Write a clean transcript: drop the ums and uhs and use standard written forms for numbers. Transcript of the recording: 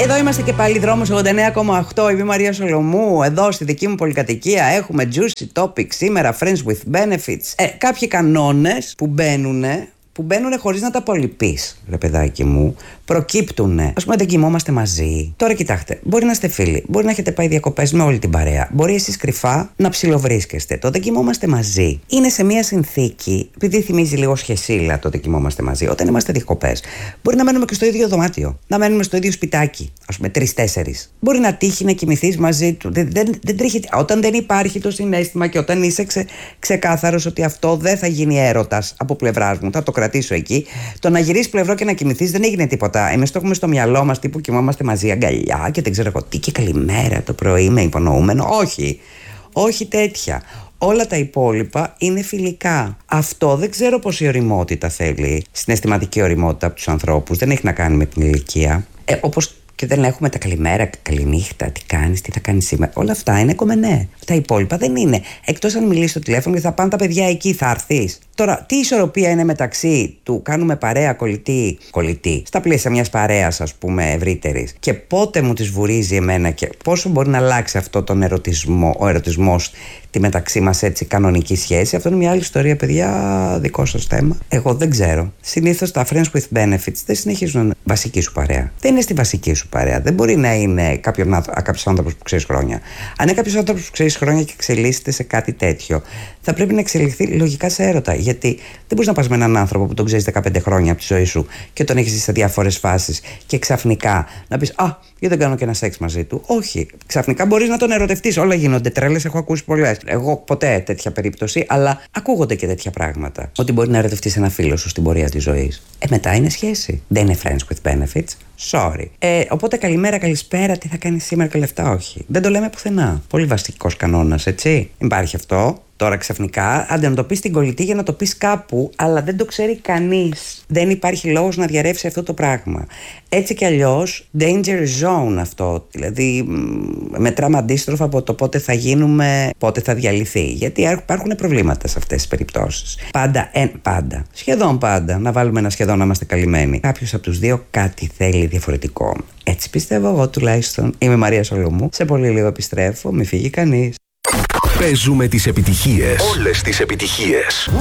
εδώ είμαστε και πάλι, δρόμος 89,8. Είμαι η Μαρία Σολομού. Εδώ στη δική μου πολυκατοικία έχουμε juicy topic σήμερα, friends with benefits. Κάποιοι κανόνες που μπαίνουν χωρίς να τα πολυπείς, ρε παιδάκι μου, προκύπτουνε. Ας πούμε, δεν κοιμόμαστε μαζί. Τώρα κοιτάξτε, μπορεί να είστε φίλοι, μπορεί να έχετε πάει διακοπές με όλη την παρέα. Μπορεί εσείς κρυφά να ψιλοβρίσκεστε. Το δεν κοιμόμαστε μαζί είναι σε μια συνθήκη, επειδή θυμίζει λίγο σχεσίλα το δεν κοιμόμαστε μαζί. Όταν είμαστε διακοπές, μπορεί να μένουμε και στο ίδιο δωμάτιο, να μένουμε στο ίδιο σπιτάκι, ας πούμε 3-4. Μπορεί να τύχει να κοιμηθείς μαζί του. Δεν τρίχει. Όταν δεν υπάρχει το συναίσθημα και όταν είσαι ξεκάθαρος ότι αυτό δεν θα γίνει έρωτας από πλευράς μου, θα το κρατήσω εκεί. Το να γυρίσεις πλευρό και να κοιμηθείς δεν έγινε τίποτα. Εμείς το έχουμε στο μυαλό μας, τύπου κοιμόμαστε μαζί αγκαλιά και δεν ξέρω εγώ τι και καλημέρα το πρωί με υπονοούμενο. Όχι τέτοια. Όλα τα υπόλοιπα είναι φιλικά. Αυτό δεν ξέρω πόση ωριμότητα θέλει, συναισθηματική ωριμότητα από τους ανθρώπους. Δεν έχει να κάνει με την ηλικία. Όπως και δεν έχουμε τα καλημέρα, καληνύχτα, τι κάνεις, τι θα κάνεις σήμερα. Όλα αυτά είναι κομμενέ. Τα υπόλοιπα δεν είναι. Εκτός αν μιλήσεις στο τηλέφωνο και θα πάνε τα παιδιά εκεί, θα έρθεις. Τώρα, τι ισορροπία είναι μεταξύ του κάνουμε παρέα κολλητή, στα πλαίσια μιας παρέας, ας πούμε, ευρύτερης, και πότε μου τις βουρίζει εμένα και πόσο μπορεί να αλλάξει αυτό τον ερωτισμό, ο ερωτισμός, τη μεταξύ μας έτσι κανονική σχέση. Αυτό είναι μια άλλη ιστορία, παιδιά, δικό σας θέμα. Εγώ δεν ξέρω. Συνήθως τα friends with benefits δεν συνεχίζουν βασική σου παρέα. Δεν είναι στη βασική σου παρέα. Δεν μπορεί να είναι κάποιος άνθρωπος που ξέρεις χρόνια. Αν είναι κάποιος άνθρωπος που ξέρεις χρόνια και εξελίσσεται σε κάτι τέτοιο, θα πρέπει να εξελιχθεί λογικά σε έρωτα. Γιατί δεν μπορείς να πας με έναν άνθρωπο που τον ξέρεις 15 χρόνια από τη ζωή σου και τον έχεις σε διάφορες φάσεις και ξαφνικά να πεις γιατί δεν κάνω και ένα σεξ μαζί του. Όχι. Ξαφνικά μπορείς να τον ερωτευτείς. Όλα γίνονται τρέλες, έχω ακούσει πολλές. Εγώ ποτέ τέτοια περίπτωση, αλλά ακούγονται και τέτοια πράγματα. Ότι μπορεί να ερωτευτείς ένα φίλο σου στην πορεία της ζωής. Μετά είναι σχέση. Δεν είναι friends with benefits. Sorry. Οπότε καλημέρα, καλησπέρα, τι θα κάνεις σήμερα και λεφτά, όχι. Δεν το λέμε πουθενά. Πολύ βασικός κανόνας, έτσι. Υπάρχει αυτό. Τώρα ξαφνικά, άντε να το πεις στην κολλητή για να το πεις κάπου, αλλά δεν το ξέρει κανείς. Δεν υπάρχει λόγος να διαρρεύσει αυτό το πράγμα. Έτσι κι αλλιώς, danger zone αυτό. Δηλαδή, μετράμε αντίστροφα από το πότε θα γίνουμε, πότε θα διαλυθεί. Γιατί υπάρχουν προβλήματα σε αυτές τις περιπτώσεις. Σχεδόν πάντα, να βάλουμε ένα σχεδόν να είμαστε καλυμμένοι. Κάποιος από τους δύο κάτι θέλει διαφορετικό. Έτσι πιστεύω εγώ τουλάχιστον. Είμαι η Μαρία Σολομού. Σε πολύ λίγο επιστρέφω, μη φύγει κανείς. Παίζουμε τις επιτυχίες. Όλες τις επιτυχίες.